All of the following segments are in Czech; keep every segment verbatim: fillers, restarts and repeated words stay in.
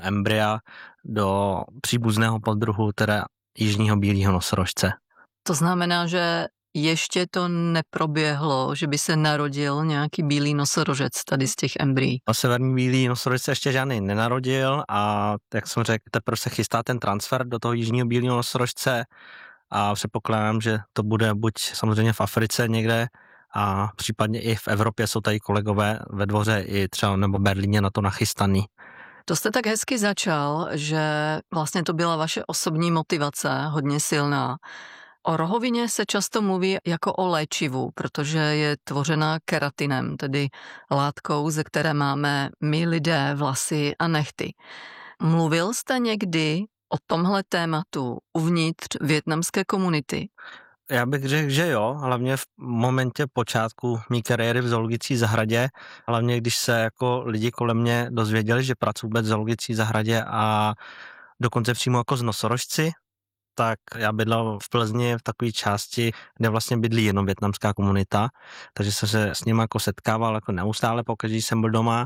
embrya do příbuzného poddruhu, teda jižního bílého nosorožce. To znamená, že ještě to neproběhlo, že by se narodil nějaký bílý nosorožec tady z těch embryí. A severní bílý nosorožec se ještě žádný nenarodil a jak jsem řekl, teprve se chystá ten transfer do toho jižního bílého nosorožce a předpokládám, že to bude buď samozřejmě v Africe někde a případně i v Evropě jsou tady kolegové ve dvoře i třeba nebo Berlíně na to nachystaný. To jste tak hezky začal, že vlastně to byla vaše osobní motivace, hodně silná. O rohovině se často mluví jako o léčivu, protože je tvořená keratinem, tedy látkou, ze které máme my lidé vlasy a nehty. Mluvil jste někdy o tomhle tématu uvnitř vietnamské komunity? Já bych řekl, že jo, hlavně v momentě počátku mé kariéry v zoologické zahradě, hlavně když se jako lidi kolem mě dozvěděli, že pracuji vůbec v zoologické zahradě a dokonce přímo jako s nosorožci, tak já bydlel v Plzni v takové části, kde vlastně bydlí jenom vietnamská komunita, takže jsem se s nimi jako setkával jako neustále, pokud jsem byl doma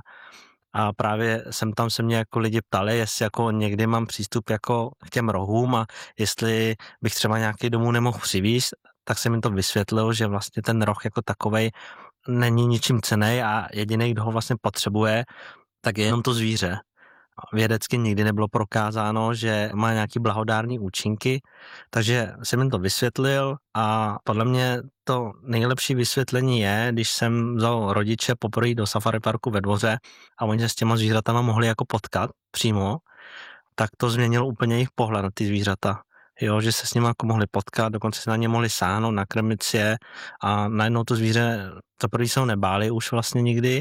a právě jsem tam se mě jako lidi ptali, jestli jako někdy mám přístup jako k těm rohům a jestli bych třeba nějaký domů nemohl přivízt, tak jsem jim to vysvětlil, že vlastně ten roh jako takovej není ničím cenný a jediný, kdo ho vlastně potřebuje, tak je jenom to zvíře. Vědecky nikdy nebylo prokázáno, že má nějaký blahodárný účinky, takže jsem jim to vysvětlil a podle mě to nejlepší vysvětlení je, když jsem vzal rodiče poprvé do safari parku ve dvoře a oni se s těma zvířatama mohli jako potkat přímo, tak to změnilo úplně jejich pohled na ty zvířata. Jo, že se s nimi jako mohli potkat, dokonce se na ně mohli sáhnout, nakrmit si je a najednou to zvíře, to první se ho nebáli už vlastně nikdy.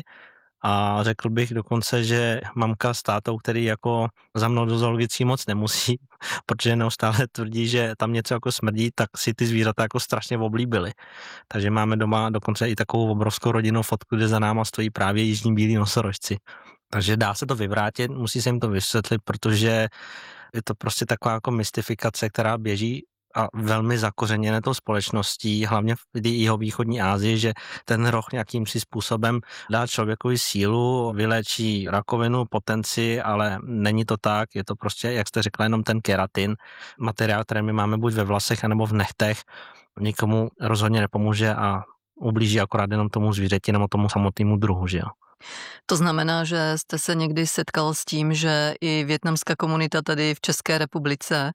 A řekl bych dokonce, že mamka s tátou, který jako za mnou do zoologický moc nemusí, protože neustále tvrdí, že tam něco jako smrdí, tak si ty zvířata jako strašně oblíbili. Takže máme doma dokonce i takovou obrovskou rodinnou fotku, kde za náma stojí právě jižní bílí nosorožci. Takže dá se to vyvrátit, musí se jim to vysvětlit, protože je to prostě taková jako mystifikace, která běží a velmi zakořeněné tou společností, hlavně v jihovýchodní Asii, že ten roh nějakým si způsobem dá člověkovi sílu, vyléčí rakovinu, potenci, ale není to tak, je to prostě, jak jste řekla, jenom ten keratin, materiál, který my máme buď ve vlasech, anebo v nechtech, nikomu rozhodně nepomůže a ublíží akorát jenom tomu zvířeti nebo tomu samotnému druhu, že jo. To znamená, že jste se někdy setkal s tím, že i vietnamská komunita tady v České republice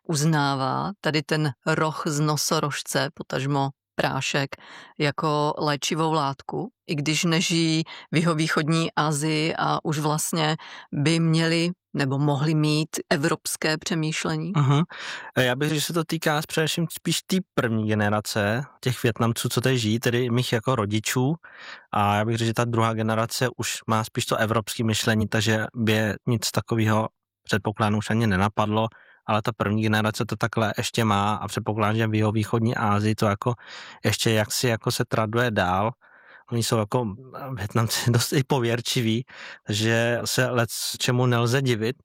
uznává tady ten roh z nosorožce, potažmo prášek, jako léčivou látku, i když nežijí v jihovýchodní Asii a už vlastně by měli nebo mohli mít evropské přemýšlení? Uh-huh. Já bych řekl, že se to týká především spíš té první generace těch Vietnamců, co tady žijí, tedy mých jako rodičů. A já bych řekl, že ta druhá generace už má spíš to evropské myšlení, takže by nic takového předpokládám už ani nenapadlo, ale ta první generace to takhle ještě má a předpokládám, že v jihovýchodní Asii to jako ještě jaksi jako se traduje dál. Oni jsou jako Vietnamci dost i pověrčiví, že se lec čemu nelze divit,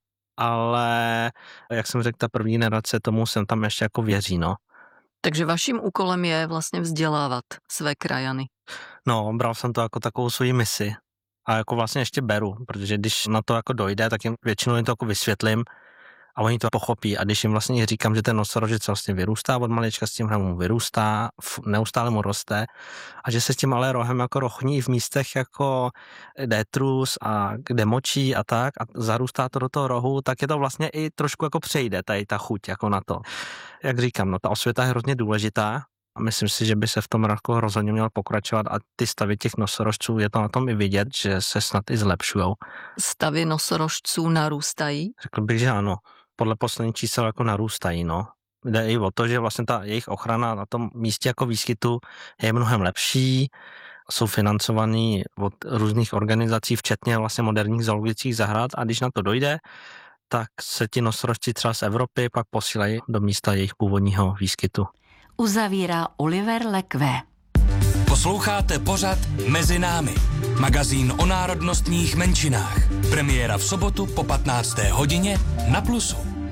ale jak jsem řekl, ta první generace tomu sem tam ještě jako věří, no. Takže vaším úkolem je vlastně vzdělávat své krajany. No, bral jsem to jako takovou svoji misi a jako vlastně ještě beru, protože když na to jako dojde, tak jim většinou jim to jako vysvětlím a oni to pochopí a když jim vlastně říkám, že ten nosorožec vlastně vyrůstá od malička, s tím hramu vyrůstá, neustále mu roste a že se s tím ale rohem jako rochní v místech jako kde trus a kde močí a tak a zarůstá to do toho rohu, tak je to vlastně i trošku jako přejde tady ta chuť jako na to. Jak říkám, no ta osvěta je hrozně důležitá a myslím si, že by se v tom roku rozhodně měl pokračovat a ty stavy těch nosorožců, je to na tom i vidět, že se snad i zlepšujou. Stavy nosorožců narůstají? Řekl bych, že ano. Podle posledních čísel jako narůstají, no. Jde i o to, že vlastně ta jejich ochrana na tom místě jako výskytu je mnohem lepší, jsou financovaný od různých organizací, včetně vlastně moderních zoologických zahrad a když na to dojde, tak se ti nosorožci třeba z Evropy pak posílají do místa jejich původního výskytu. Uzavírá Oliver Lekve. Posloucháte pořad Mezi námi, magazín o národnostních menšinách. Premiéra v sobotu po patnácté hodině na Plusu.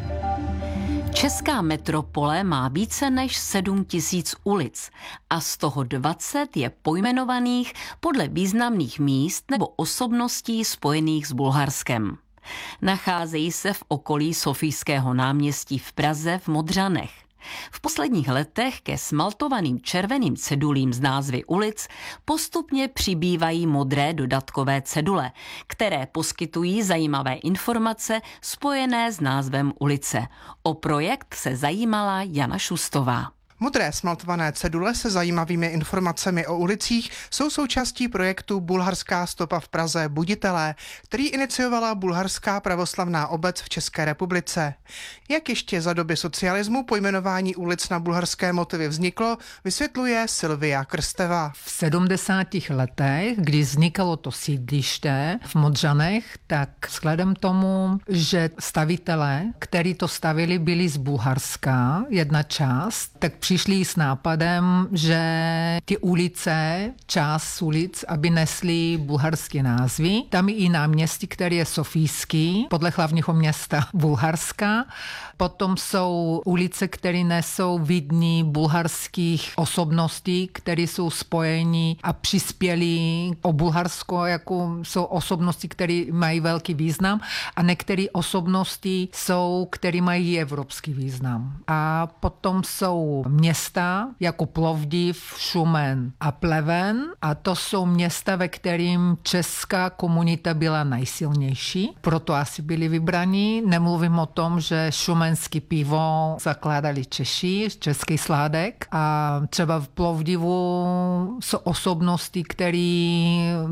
Česká metropole má více než sedm tisíc ulic a z toho dvacet je pojmenovaných podle významných míst nebo osobností spojených s Bulharskem. Nacházejí se v okolí Sofijského náměstí v Praze v Modřanech. V posledních letech ke smaltovaným červeným cedulím s názvy ulic postupně přibývají modré dodatkové cedule, které poskytují zajímavé informace spojené s názvem ulice. O projekt se zajímala Jana Šustová. Modré smaltované cedule se zajímavými informacemi o ulicích jsou součástí projektu Bulharská stopa v Praze Buditelé, který iniciovala Bulharská pravoslavná obec v České republice. Jak ještě za doby socialismu pojmenování ulic na bulharské motivy vzniklo, vysvětluje Silvia Krsteva. V sedmdesátých letech, kdy vznikalo to sídliště v Modřanech, tak vzhledem tomu, že stavitelé, kteří to stavili, byli z Bulharska, jedna část, tak přišli s nápadem, že ty ulice, část ulic, aby nesly bulharské názvy. Tam je i náměstí, který je Sofijský, podle hlavního města Bulharska. Potom jsou ulice, které nesou vidní bulharských osobností, které jsou spojení a přispěli o Bulharsko, jako jsou osobnosti, které mají velký význam, a některé osobnosti jsou, které mají evropský význam. A potom jsou města jako Plovdiv, Šumen a Pleven, a to jsou města, ve kterým česká komunita byla nejsilnější, proto asi byli vybraní. Nemluvím o tom, že šumenský pivo zakládali Češi, český sládek, a třeba v Plovdivu jsou osobnosti, které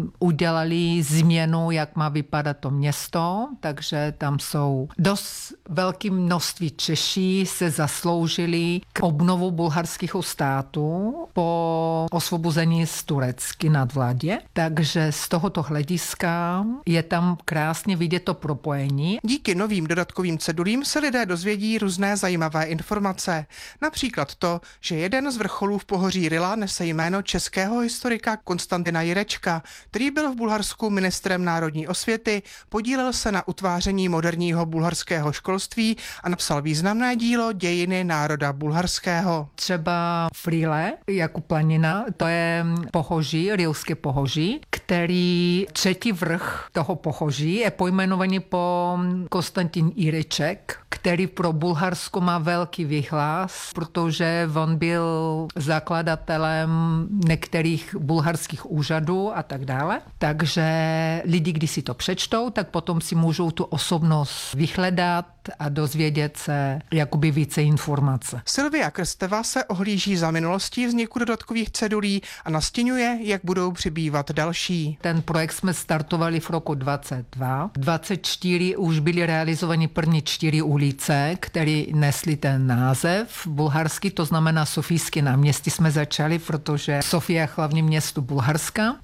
udělali změnu, jak má vypadat to město, takže tam jsou dost velké množství Češi se zasloužili k obnovu bulharského státu po osvobození z Turecky nadvládě. Takže z tohoto hlediska je tam krásně vidět to propojení. Díky novým dodatkovým cedulím se lidé dozvědí různé zajímavé informace. Například to, že jeden z vrcholů v pohoří Rila nese jméno českého historika Konstantina Jirečka, který byl v Bulharsku ministrem národní osvěty, podílel se na utváření moderního bulharského školství a napsal významné dílo Dějiny národa bulharského. Třeba v Rile, jako planina, to je pohoří, Rilské pohoří, který třetí vrch toho pohoří je pojmenovaný po Konstantin Jireček, který pro Bulharsko má velký výhlas, protože on byl zakladatelem některých bulharských úřadů a tak dále. Takže lidi, když si to přečtou, tak potom si můžou tu osobnost vyhledat a dozvědět se jakoby více informace. Silvia Krsteva se ohlíží za minulostí vzniku dodatkových cedulí a nastěňuje, jak budou přibývat další. Ten projekt jsme startovali v roku dvacet dva. dvacet čtyři už byly realizovány první čtyři ulice, které nesly ten název bulharský, to znamená Sofijské náměstí jsme začali, protože Sofia je hlavní město Bulharska,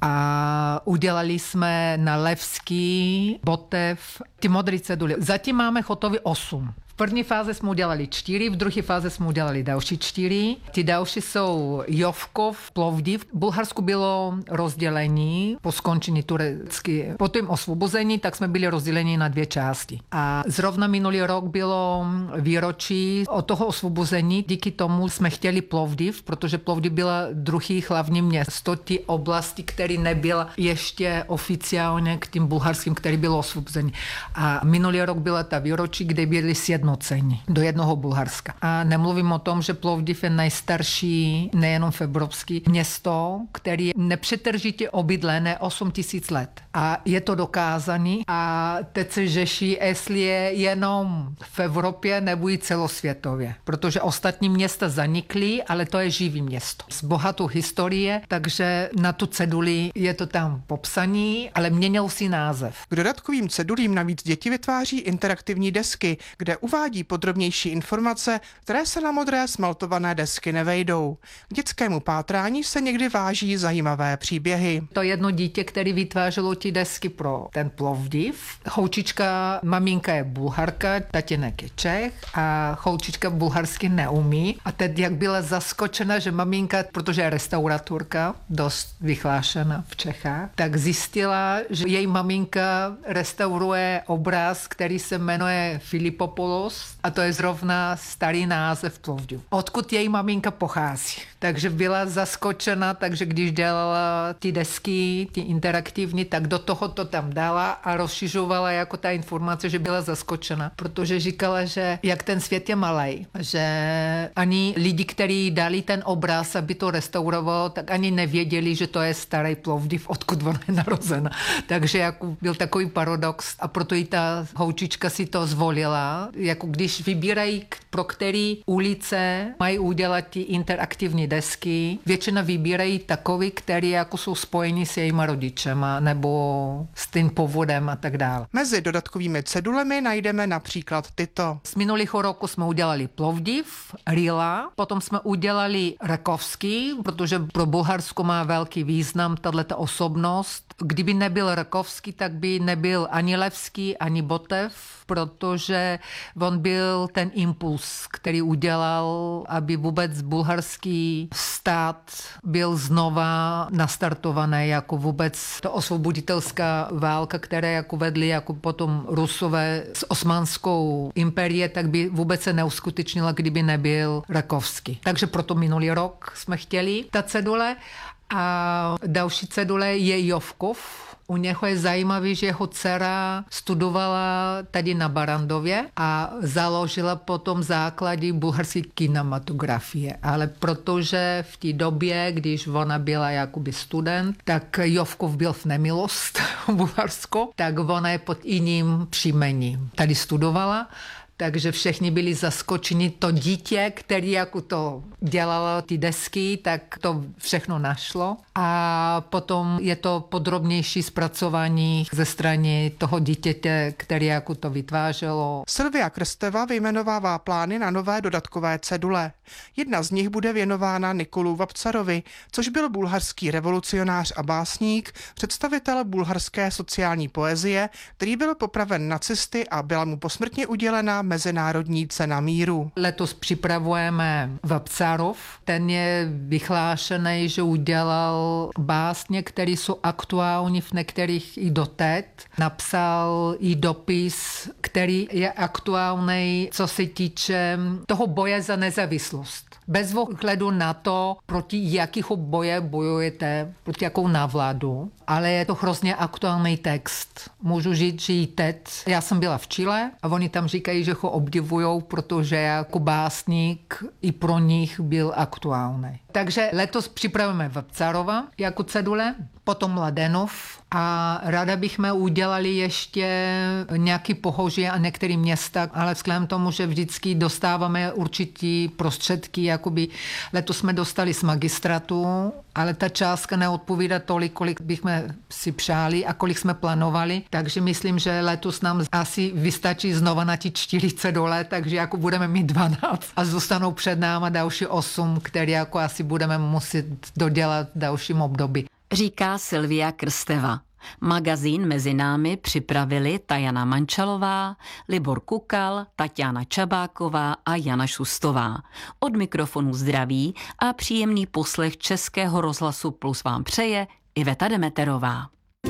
a udělali jsme na Levský, Botev, ty modré ceduly. Zatím máme hotový osm. V první fáze jsme udělali čtyři, v druhé fáze jsme udělali další čtyři. Ty další jsou Jovkov, Plovdiv. V Bulharsku bylo rozdělení po skončení turecké, po tom osvobození, tak jsme byli rozděleni na dvě části. A zrovna minulý rok bylo výročí od toho osvobození, díky tomu jsme chtěli Plovdiv, protože Plovdiv byla druhý hlavní město, ty oblasti, které nebyla ještě oficiálně k tím bulharským, které bylo osvobození. A minulý rok byla ta výročí, kde byli sjednocení do jednoho Bulharska. A nemluvím o tom, že Plovdiv je nejstarší, nejenom v evropský, město, který je nepřetržitě obydlené osm tisíc let. A je to dokázaný a teď se řeší, jestli je jenom v Evropě nebo i celosvětově. Protože ostatní města zanikly, ale to je živý město. S bohatou historie, takže na tu ceduli je to tam popsaný, ale měnil si název. K dodatkovým cedulím navíc děti vytváří interaktivní desky, kde uvádí podrobnější informace, které se na modré smaltované desky nevejdou. K dětskému pátrání se někdy váží zajímavé příběhy. To jedno dítě, který vytvářelo ty desky pro ten Plovdiv. Holčička, maminka je Bulharka, tatínek je Čech a holčička bulharsky neumí. A teď jak byla zaskočena, že maminka, protože je restauratorka, dost vyhlášená v Čechách, tak zjistila, že její maminka restauruje obraz, který se jmenuje Filipopoulos, a to je zrovna starý název Plovdiv. Odkud její maminka pochází. Takže byla zaskočena, takže když dělala ty desky, ty interaktivní, tak do toho to tam dala a rozšiřovala jako ta informace, že byla zaskočena, protože říkala, že jak ten svět je malej, že ani lidi, kteří dali ten obraz, aby to restaurovalo, tak ani nevěděli, že to je starý Plovdiv, odkud ona je narozena. Takže jako byl takový paradox a proto i ta holčička si to zvolila. Jako když vybírají, pro který ulice mají udělat ty interaktivní desky, většina vybírají takový, který jako jsou spojení s jejíma rodičema nebo s tím povodem a tak dále. Mezi dodatkovými cedulemi najdeme například tyto. Z minulého roku jsme udělali Plovdiv, Rila, potom jsme udělali Rakovský, protože pro Bulharsko má velký význam tato osobnost. Kdyby nebyl Rakovský, tak by nebyl ani Levský, ani Botev, protože on byl ten impuls, který udělal, aby vůbec bulharský stát byl znova nastartovaný, jako vůbec ta osvoboditelská válka, která jako vedli jako potom Rusové s osmanskou imperie, tak by vůbec se neuskutečnila, kdyby nebyl Rakovský. Takže proto minulý rok jsme chtěli ta cedule. A další cedule je Jovkov. U něho je zajímavý, že jeho dcera studovala tady na Barandově a založila potom základy bulharské kinematografie. Ale protože v té době, když ona byla jakoby student, tak Jovkov byl v nemilost v Bulharsku, tak ona je pod jiným příjmením. Tady studovala. Takže všichni byli zaskočeni. To dítě, který jako to dělalo ty desky, tak to všechno našlo. A potom je to podrobnější zpracování ze strany toho dítěte, který jako to vytvářelo. Silvia Krsteva vyjmenovává plány na nové dodatkové cedule. Jedna z nich bude věnována Nikolu Vapcarovi, což byl bulharský revolucionář a básník, představitel bulharské sociální poezie, který byl popraven nacisty a byla mu posmrtně udělena Mezinárodní cena míru. Letos připravujeme Vapcarov. Ten je vyhlášený, že udělal básně, které jsou aktuální v některých i doteď. Napsal i dopis, který je aktuální, co se týče toho boje za nezávislost. Bez ohledu na to, proti jakého boje bojujete, proti jakou návladu, ale je to hrozně aktuální text. Můžu říct, že i teď. Já jsem byla v Chile a oni tam říkají, že ho obdivujou, protože jako básník i pro nich byl aktuální. Takže letos připravíme Vapcarova jako cedule, potom Mladenov a ráda bychom udělali ještě nějaký pohoří a některé města, ale vzhledem tomu, že vždycky dostáváme určitý prostředky, jakoby letos jsme dostali z magistratu, ale ta částka neodpovídá tolik, kolik bychom si přáli a kolik jsme plánovali, takže myslím, že letos nám asi vystačí znova na ti čtyři cedule, takže jako budeme mít dvanáct a zůstanou před náma další osm, které jako asi budeme muset dodělat v dalším období. Říká Silvia Krsteva. Magazín Mezi námi připravili Tajana Mančalová, Libor Kukal, Tatiana Čabáková a Jana Šustová. Od mikrofonu zdraví a příjemný poslech Českého rozhlasu Plus vám přeje Iveta Demeterová.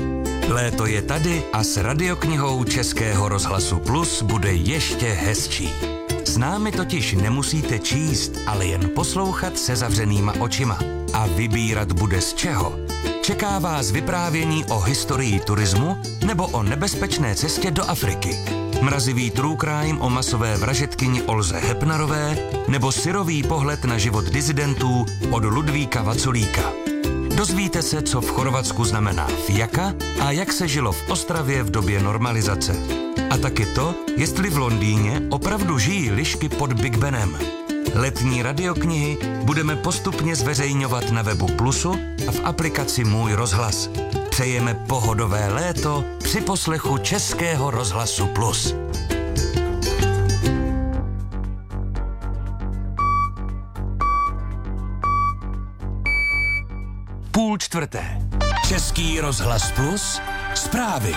Léto je tady a s radioknihou Českého rozhlasu Plus bude ještě hezčí. S námi totiž nemusíte číst, ale jen poslouchat se zavřenýma očima. A vybírat bude z čeho. Čeká vás vyprávění o historii turismu nebo o nebezpečné cestě do Afriky. Mrazivý true crime o masové vražedkyni Olze Hepnarové nebo syrový pohled na život disidentů od Ludvíka Vaculíka. Dozvíte se, co v Chorvatsku znamená fijaka a jak se žilo v Ostravě v době normalizace. A taky to, jestli v Londýně opravdu žijí lišky pod Big Benem. Letní radioknihy budeme postupně zveřejňovat na webu Plusu a v aplikaci Můj rozhlas. Přejeme pohodové léto při poslechu Českého rozhlasu Plus. Půl čtvrté. Český rozhlas Plus. Zprávy.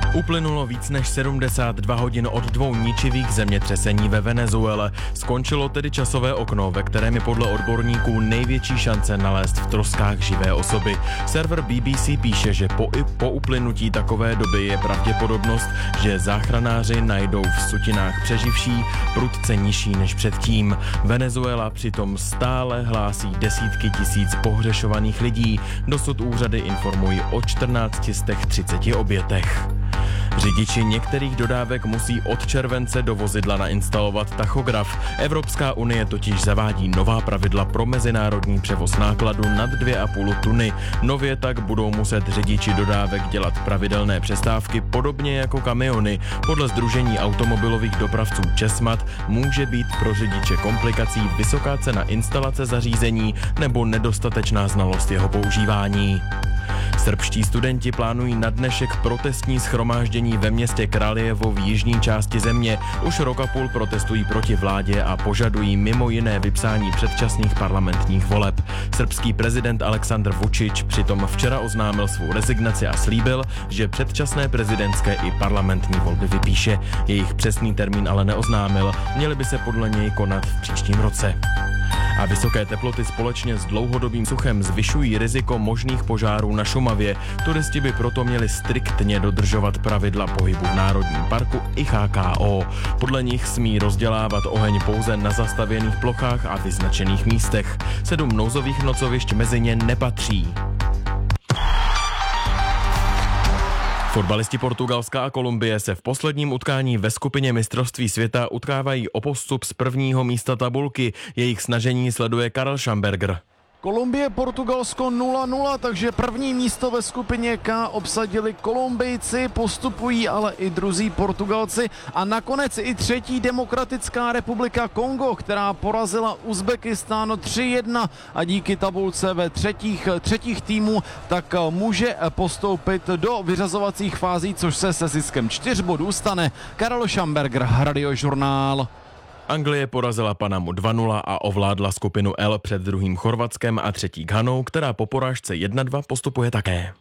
Uplynulo víc než sedmdesát dva hodin od dvou ničivých zemětřesení ve Venezuele. Skončilo tedy časové okno, ve kterém je podle odborníků největší šance nalézt v troskách živé osoby. Server B B C píše, že po, po uplynutí takové doby je pravděpodobnost, že záchranáři najdou v sutinách přeživší prudce nižší než předtím. Venezuela přitom stále hlásí desítky tisíc pohřešovaných lidí. Dosud úřady informují o čtrnácti z třiceti obětech. Řidiči některých dodávek musí od července do vozidla nainstalovat tachograf. Evropská unie totiž zavádí nová pravidla pro mezinárodní převoz nákladu nad dvě a půl tuny. Nově tak budou muset řidiči dodávek dělat pravidelné přestávky podobně jako kamiony. Podle Sdružení automobilových dopravců Česmat může být pro řidiče komplikací vysoká cena instalace zařízení nebo nedostatečná znalost jeho používání. Srbští studenti plánují na dnešek protestní shromáždění ve městě Kraljevo v jižní části země. Už rok a půl protestují proti vládě a požadují mimo jiné vypsání předčasných parlamentních voleb. Srbský prezident Aleksandr Vučić přitom včera oznámil svou rezignaci a slíbil, že předčasné prezidentské i parlamentní volby vypíše. Jejich přesný termín ale neoznámil, měly by se podle něj konat v příštím roce. A vysoké teploty společně s dlouhodobým suchem zvyšují riziko možných požárů na Šumavě. Turisti by proto měli striktně dodržovat pravidla pohybu v Národním parku i H K O. Podle nich smí rozdělávat oheň pouze na zastavěných plochách a vyznačených místech. Sedm nouzových nocovišť mezi ně nepatří. Fotbalisti Portugalska a Kolumbie se v posledním utkání ve skupině mistrovství světa utkávají o postup z prvního místa tabulky. Jejich snažení sleduje Karel Schamberger. Kolumbie, Portugalsko nula nula, takže první místo ve skupině K obsadili Kolumbijci, postupují ale i druzí Portugalci a nakonec i třetí Demokratická republika Kongo, která porazila Uzbekistán tři jedna a díky tabulce ve třetích, třetích týmů tak může postoupit do vyřazovacích fází, což se se ziskem čtyř bodů stane. Karel Schamberger, Radiožurnál. Anglie porazila Panamu dva nula a ovládla skupinu L před druhým Chorvatskem a třetí Ghanou, která po porážce jedna dva postupuje také.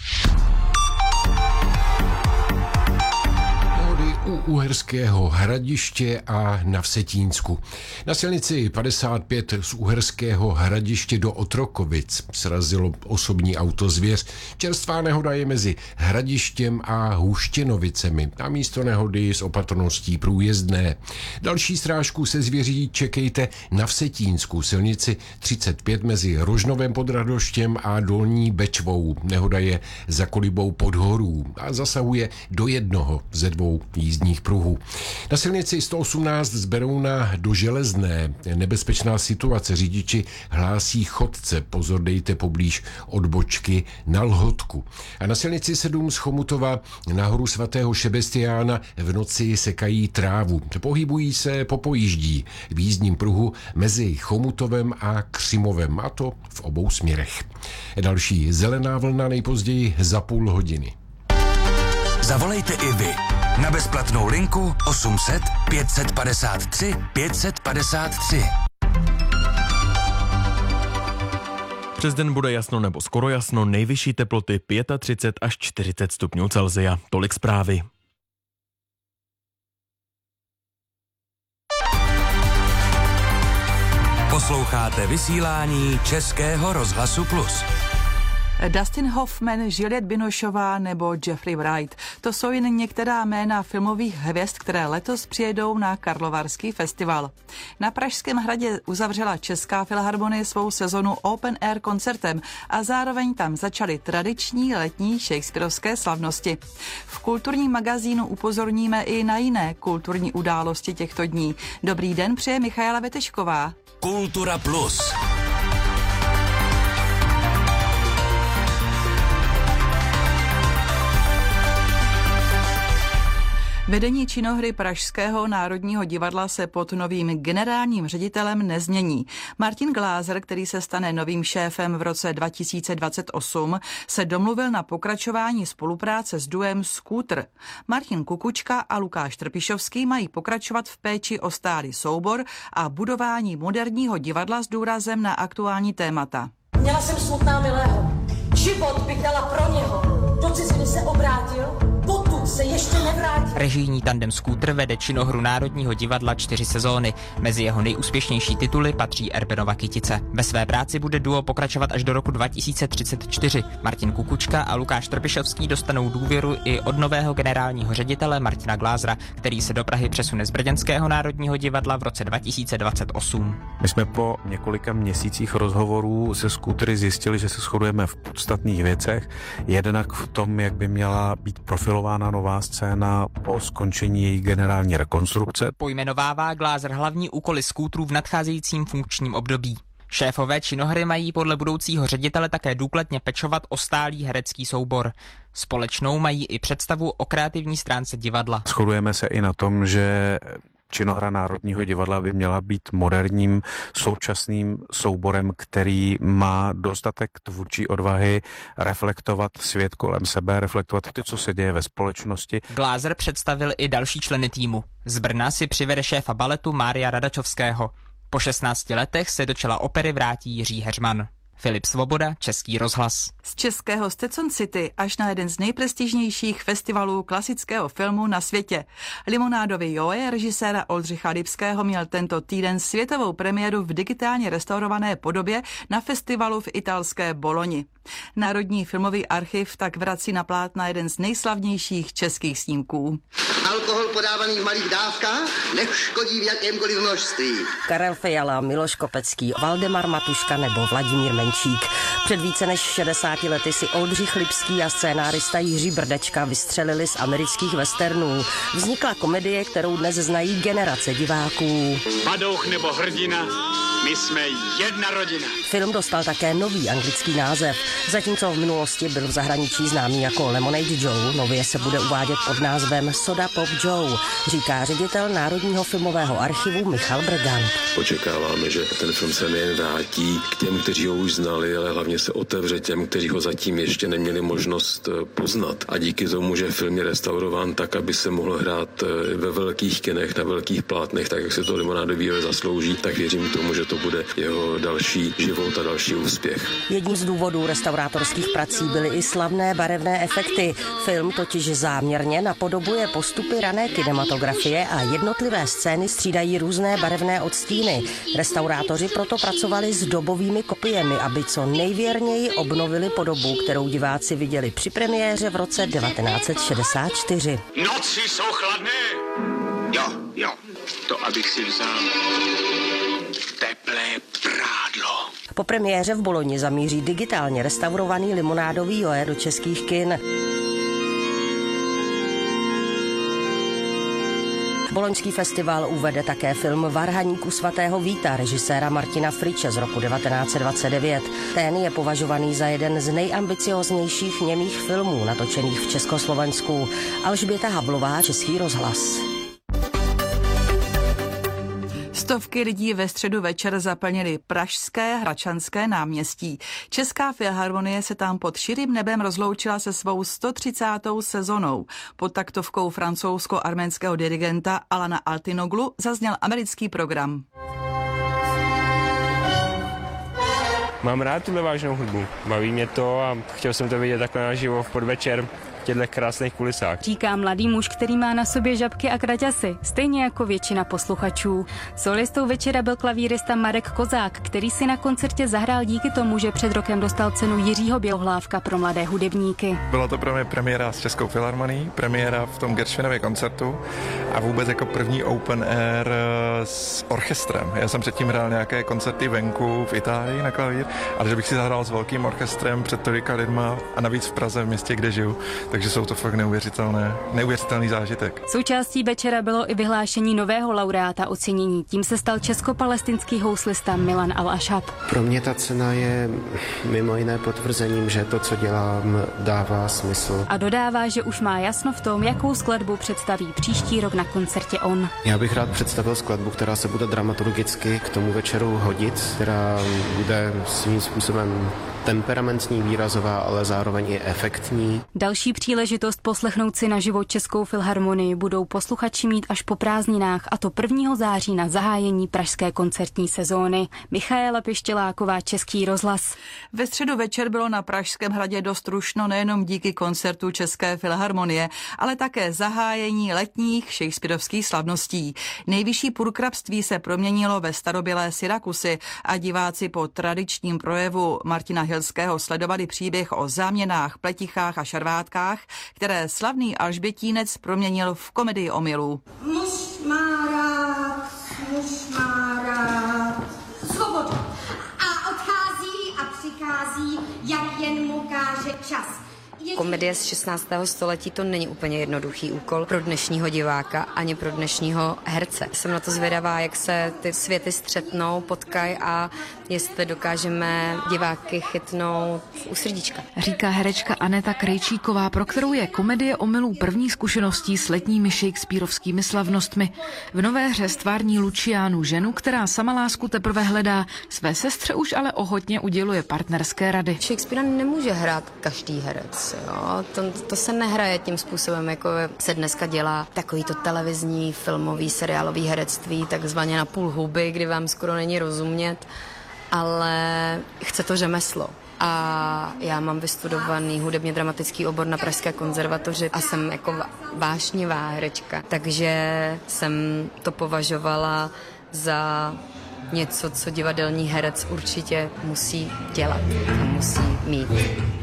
U Uherského Hradiště a na Vsetínsku. Na silnici padesát pět z Uherského Hradiště do Otrokovic srazilo osobní auto zvěř. Čerstvá nehoda je mezi Hradištěm a Huštěnovicemi. Na místo nehody s opatrností průjezdné. Další srážku se zvěří čekejte na Vsetínsku. Silnici třicet pět mezi Rožnovem pod Radoštěm a Dolní Bečvou. Nehoda je za kolibou Podhorů a zasahuje do jednoho ze dvou jízdních pruhů. Na silnici sto osmnáct z Berouna do Železné nebezpečná situace. Řidiči hlásí chodce. Pozor dejte poblíž odbočky na Lhotku. A na silnici sedm z Chomutova nahoru svatého Šebestiána v noci sekají trávu. Pohybují se po pojíždí v jízdním pruhu mezi Chomutovem a Křimovem, a to v obou směrech. Další zelená vlna nejpozději za půl hodiny. Zavolejte i vy na bezplatnou linku osm set pět padesát tři pět padesát tři. Přes den bude jasno nebo skoro jasno, nejvyšší teploty třicet pět až čtyřicet stupňů Celsia. Tolik zprávy. Posloucháte vysílání Českého rozhlasu Plus. Dustin Hoffman, Juliette Binocheová nebo Jeffrey Wright. To jsou jen některá jména filmových hvězd, které letos přijedou na Karlovarský festival. Na Pražském hradě uzavřela Česká filharmonie svou sezonu Open Air koncertem a zároveň tam začaly tradiční letní shakespearovské slavnosti. V kulturním magazínu upozorníme i na jiné kulturní události těchto dní. Dobrý den, přeje Michaela Vetešková. Kultura Plus. Vedení činohry Pražského národního divadla se pod novým generálním ředitelem nezmění. Martin Glázer, který se stane novým šéfem v roce dva tisíce dvacet osm, se domluvil na pokračování spolupráce s duem Skútr. Martin Kukučka a Lukáš Trpišovský mají pokračovat v péči o stálý soubor a budování moderního divadla s důrazem na aktuální témata. Měla jsem smutná milého. Život bych dala pro něho. Do ciziny se obrátil, potud se Režijní tandem Scooter vede činohru Národního divadla čtyři sezóny. Mezi jeho nejúspěšnější tituly patří Erbenova Kytice. Ve své práci bude duo pokračovat až do roku dva tisíce třicet čtyři. Martin Kukučka a Lukáš Trpišovský dostanou důvěru i od nového generálního ředitele Martina Glázera, který se do Prahy přesune z Brněnského Národního divadla v roce dva tisíce dvacet osm. My jsme po několika měsících rozhovorů se Scootery zjistili, že se shodujeme v podstatných věcech. Jednak v tom, jak by měla být profilována nová scéna po skončení její generální rekonstrukce. Pojmenovává Glázer hlavní úkoly Scooterů v nadcházejícím funkčním období. Šéfové činohry mají podle budoucího ředitele také důkladně pečovat o stálý herecký soubor. Společnou mají i představu o kreativní stránce divadla. Shodujeme se i na tom, že činohra Národního divadla by měla být moderním, současným souborem, který má dostatek tvůrčí odvahy reflektovat svět kolem sebe, reflektovat to, co se děje ve společnosti. Glázer představil i další členy týmu. Z Brna si přivede šéfa baletu Mária Radačovského. Po šestnácti letech se do čela opery vrátí Jiří Heřman. Filip Svoboda, Český rozhlas. Z českého Stetson City až na jeden z nejprestižnějších festivalů klasického filmu na světě. Limonádový Joe režiséra Oldřicha Lipského měl tento týden světovou premiéru v digitálně restaurované podobě na festivalu v italské Boloni. Národní filmový archiv tak vrací na plátna jeden z nejslavnějších českých snímků. Alkohol podávaný v malých dávkách neškodí v jakémkoliv množství. Karel Fiala, Miloš Kopecký, Valdemar Matuška nebo Vladimír Menčík. Před více než šedesáti lety si Oldřich Lipský a scénárista Jiří Brdečka vystřelili z amerických westernů. Vznikla komedie, kterou dnes znají generace diváků. Padouch nebo hrdina, my jsme jedna rodina. Film dostal také nový anglický název. Zatímco v minulosti byl v zahraničí známý jako Lemonade Joe, nově se bude uvádět pod názvem Soda Pop Joe, říká ředitel Národního filmového archivu Michal Brgant. Očekáváme, že ten film se nejen vrátí k těm, kteří ho už znali, ale hlavně se otevře těm, kteří ho zatím ještě neměli možnost poznat. A díky tomu, že film je restaurován tak, aby se mohl hrát ve velkých kinech, na velkých plátnech, tak jak se to Limonádový Joe zaslouží, tak věřím tomu, že to bude jeho další život a další úspěch. Jedním z důvodů restaurátorských prací byly i slavné barevné efekty. Film totiž záměrně napodobuje postupy rané kinematografie a jednotlivé scény střídají různé barevné odstíny. Restaurátoři proto pracovali s dobovými kopiemi, aby co nejvěrněji obnovili podobu, kterou diváci viděli při premiéře v roce devatenáct set šedesát čtyři. Noci jsou chladné. Jo, jo, to abych si vzal teplé prádlo. Po premiéře v Boloni zamíří digitálně restaurovaný Limonádový Joe do českých kin. Boloňský festival uvede také film Varhaník u svatého Víta režiséra Martina Friče z roku devatenáct set dvacet devět. Ten je považovaný za jeden z nejambicioznějších němých filmů natočených v Československu. Alžběta Havlová, Český rozhlas. Stovky lidí ve středu večer zaplnili pražské Hradčanské náměstí. Česká filharmonie se tam pod širým nebem rozloučila se svou sto třicátou sezonou. Pod taktovkou francouzsko-arménského dirigenta Alana Altinoglu zazněl americký program. Mám rád tuhle vážnou hudbu. Baví mě to a chtěl jsem to vidět takhle naživo v podvečer v těchto krásných kulisách. Říká mladý muž, který má na sobě žabky a kraťasy, stejně jako většina posluchačů. Solistou večera byl klavírista Marek Kozák, který si na koncertě zahrál díky tomu, že před rokem dostal cenu Jiřího Bělohlávka pro mladé hudebníky. Byla to pro mě premiéra s Českou filharmonií, premiéra v tom Gershwinově koncertu a vůbec jako první open air s orchestrem. Já jsem předtím hrál nějaké koncerty venku v Itálii na klavír, ale že bych si zahrál s velkým orchestrem před tolika lidma a navíc v Praze, v městě, kde žiju. Takže jsou to fakt neuvěřitelné, neuvěřitelný zážitek. Součástí večera bylo i vyhlášení nového laureáta ocenění. Tím se stal česko-palestinský houslista Milan Al-Ashab. Pro mě ta cena je mimo jiné potvrzením, že to, co dělám, dává smysl. A dodává, že už má jasno v tom, jakou skladbu představí příští rok na koncertě on. Já bych rád představil skladbu, která se bude dramaturgicky k tomu večeru hodit, která bude svým způsobem temperamentní, výrazová, ale zároveň i efektní. Další příležitost poslechnout si naživo Českou filharmonii budou posluchači mít až po prázdninách, a to prvního září na zahájení pražské koncertní sezóny. Michaela Pištěláková, Český rozhlas. Ve středu večer bylo na Pražském hradě dost rušno nejenom díky koncertu České filharmonie, ale také zahájení letních shakespearovských slavností. Nejvyšší purkrabství se proměnilo ve starobylé Syrakusy a diváci po tradičním projevu Martina Hilského sledovali příběh o záměnách, pletichách a šarvátkách, které slavný Alžbětínec proměnil v komedii omylů. Muž má rád, muž má rád svobodu a odchází a přichází, jak jen mu káže čas. Komedie z šestnáctého století to není úplně jednoduchý úkol pro dnešního diváka ani pro dnešního herce. Jsem na to zvědavá, jak se ty světy střetnou, potkají a jestli dokážeme diváky chytnout u srdíčka. Říká herečka Aneta Krejčíková, pro kterou je komedie omylů první zkušeností s letními shakespearovskými slavnostmi. V nové hře stvární Luciánu, ženu, která sama lásku teprve hledá, své sestře už ale ochotně uděluje partnerské rady. Shakespearea nemůže hrát každý herec. Jo? To, to se nehraje tím způsobem, jako se dneska dělá takový to televizní, filmový, seriálový herectví, takzvaně na půl huby, kdy vám skoro není rozumět, ale chce to řemeslo. A já mám vystudovaný hudebně dramatický obor na Pražské konzervatoři a jsem jako vášnivá herečka, takže jsem to považovala za něco, co divadelní herec určitě musí dělat a musí mít.